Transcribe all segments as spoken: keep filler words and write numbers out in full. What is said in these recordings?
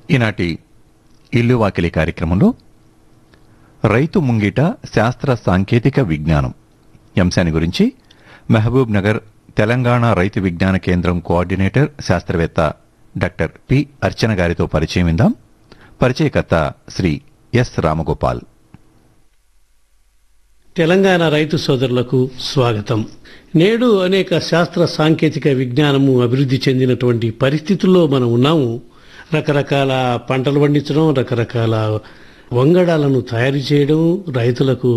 ఈనాటి ఇల్లు వాకిలి కార్యక్రమంలో రైతు ముంగిట శాస్త్ర సాంకేతిక విజ్ఞానం ఈ అంశాన్ని గురించి మహబూబ్ నగర్ తెలంగాణ రైతు విజ్ఞాన కేంద్రం కోఆర్డినేటర్ శాస్త్రవేత్త డాక్టర్ పి అర్చన గారితో పరిచయం విందాం. పరిచయకర్త శ్రీ ఎస్ రామగోపాల్. తెలంగాణ రైతు సోదరులకు స్వాగతం. నేడు అనేక శాస్త్ర సాంకేతిక విజ్ఞానము అభివృద్ధి చెందినటువంటి పరిస్థితుల్లో మనం ఉన్నాము. రకరకాల పంటలు పండించడం, రకరకాల వంగడాలను తయారు చేయడం, రైతులకు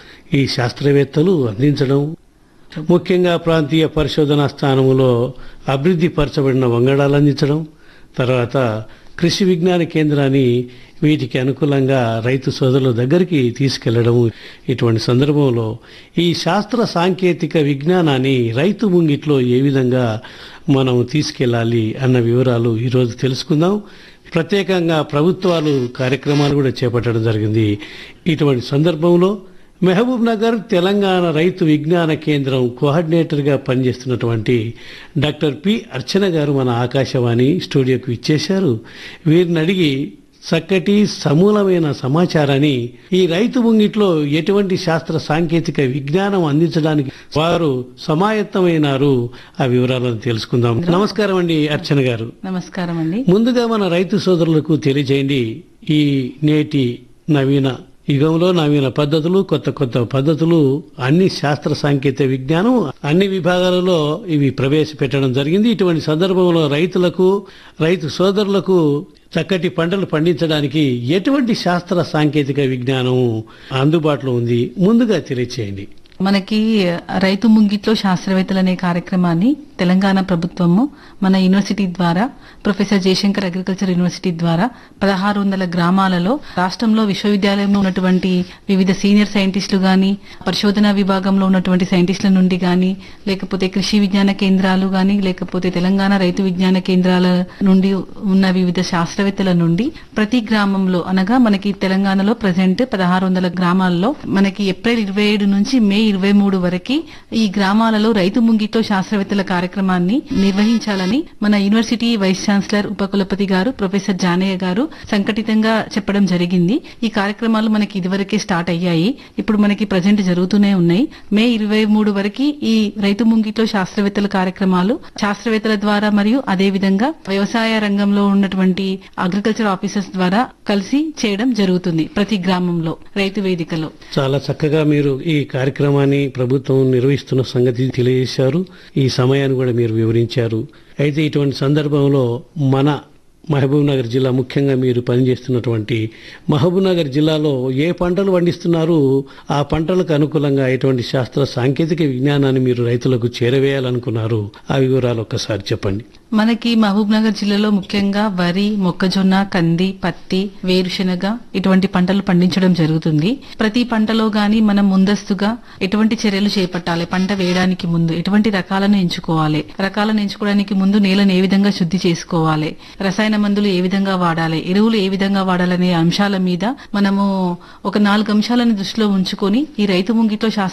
ఈ శాస్త్రవేత్తలు అందించడం, ముఖ్యంగా ప్రాంతీయ పరిశోధనా స్థానములో అభివృద్ధి పరచబడిన వంగడాలు అందించడం, తర్వాత కృషి విజ్ఞాన కేంద్రాన్ని వీటికి అనుకూలంగా రైతు సోదరుల దగ్గరికి తీసుకెళ్లడం. ఇటువంటి సందర్భంలో ఈ శాస్త్ర సాంకేతిక విజ్ఞానాన్ని రైతు ముంగిట్లో ఏ విధంగా మనం తీసుకెళ్లాలి అన్న వివరాలు ఈరోజు తెలుసుకుందాం. ప్రత్యేకంగా ప్రభుత్వాలు కార్యక్రమాలు కూడా చేపట్టడం జరిగింది. ఇటువంటి సందర్భంలో మహబూబ్ నగర్ తెలంగాణ రైతు విజ్ఞాన కేంద్రం కోఆర్డినేటర్గా పనిచేస్తున్నటువంటి డాక్టర్ పి అర్చన గారు మన ఆకాశవాణి స్టూడియోకు ఇచ్చేశారు. వీరిని అడిగి చక్కటి సమూలమైన సమాచారాన్ని ఈ రైతు ముంగిట్లో ఎటువంటి శాస్త్ర సాంకేతిక విజ్ఞానం అందించడానికి వారు సమాయత్తమైనారు, ఆ వివరాలను తెలుసుకుందాం. నమస్కారం అండి అర్చన గారు. నమస్కారం అండి. ముందుగా మన రైతు సోదరులకు తెలియజేయండి, ఈ నేటి నవీన యుగంలో నవీన పద్ధతులు, కొత్త కొత్త పద్ధతులు, అన్ని శాస్త్ర సాంకేతిక విజ్ఞానం అన్ని విభాగాలలో ఇవి ప్రవేశపెట్టడం జరిగింది. ఇటువంటి సందర్భంలో రైతులకు, రైతు సోదరులకు చక్కటి పంటలు పండించడానికి ఎటువంటి శాస్త్ర సాంకేతిక విజ్ఞానం అందుబాటులో ఉంది, ముందుగా తెలియచేయండి. మనకి రైతు ముంగిట్లో శాస్త్రవేత్తలు అనే కార్యక్రమాన్ని తెలంగాణ ప్రభుత్వము మన యూనివర్సిటీ ద్వారా, ప్రొఫెసర్ జయశంకర్ అగ్రికల్చర్ యూనివర్సిటీ ద్వారా పదహారు వందల గ్రామాలలో రాష్ట్రంలో విశ్వవిద్యాలయంలో ఉన్నటువంటి వివిధ సీనియర్ సైంటిస్టులు గాని, పరిశోధనా విభాగంలో ఉన్నటువంటి సైంటిస్టుల నుండి గాని, లేకపోతే కృషి విజ్ఞాన కేంద్రాలు గాని, లేకపోతే తెలంగాణ రైతు విజ్ఞాన కేంద్రాల నుండి ఉన్న వివిధ శాస్త్రవేత్తల నుండి ప్రతి గ్రామంలో, అనగా మనకి తెలంగాణలో ప్రజెంట్ పదహారు వందల గ్రామాల్లో మనకి ఏప్రిల్ ఇరవై ఏడు నుంచి మే ఇరవై మూడు వరకు ఈ గ్రామాలలో రైతు ముంగిట్లో శాస్త్రవేత్తల కార్యక్రమాన్ని నిర్వహించాలని మన యూనివర్సిటీ వైస్ ఛాన్సలర్ ఉపకులపతి గారు ప్రొఫెసర్ జానయ్య గారు సంఘటితంగా చెప్పడం జరిగింది. ఈ కార్యక్రమాలు మనకి ఇదివరకే స్టార్ట్ అయ్యాయి, ఇప్పుడు మనకి ప్రజెంట్ జరుగుతూనే ఉన్నాయి. మే ఇరవై మూడు వరకు ఈ రైతు ముంగిట్లో శాస్త్రవేత్తల కార్యక్రమాలు శాస్త్రవేత్తల ద్వారా మరియు అదే విధంగా వ్యవసాయ రంగంలో ఉన్నటువంటి అగ్రికల్చర్ ఆఫీసర్స్ ద్వారా కలిసి చేయడం జరుగుతుంది ప్రతి గ్రామంలో రైతు వేదికలో. చాలా చక్కగా మీరు ఈ కార్యక్రమాన్ని ప్రభుత్వం నిర్వహిస్తున్న సంగతి తెలియజేశారు. ఈ సమయాన్ని కూడా మీరు వివరించారు. అయితే ఇటువంటి సందర్భంలో మన మహబూబ్ నగర్ జిల్లా, ముఖ్యంగా మీరు పనిచేస్తున్నటువంటి మహబూబ్ నగర్ జిల్లాలో ఏ పంటలు పండిస్తున్నారు, ఆ పంటలకు అనుకూలంగా ఎటువంటి శాస్త్ర సాంకేతిక విజ్ఞానాన్ని మీరు రైతులకు చేరవేయాలనుకున్నారు, ఆ వివరాలు ఒక్కసారి చెప్పండి. మనకి మహబూబ్ నగర్ జిల్లాలో ముఖ్యంగా వరి, మొక్కజొన్న, కంది, పత్తి, వేరుశెనగ ఇటువంటి పంటలు పండించడం జరుగుతుంది. ప్రతి పంటలో గాని మనం ముందస్తుగా ఎటువంటి చర్యలు చేపట్టాలి, పంట వేయడానికి ముందు ఎటువంటి రకాలను ఎంచుకోవాలి, రకాలను ఎంచుకోవడానికి ముందు నేలను ఏ విధంగా శుద్ధి చేసుకోవాలి, రసాయన మందులు ఏ విధంగా వాడాలి, ఎరువులు ఏ విధంగా వాడాలనే అంశాల మీద మనము ఒక నాలుగు అంశాలను దృష్టిలో ఉంచుకొని ఈ రైతు ముంగిట్లో శాస్త్ర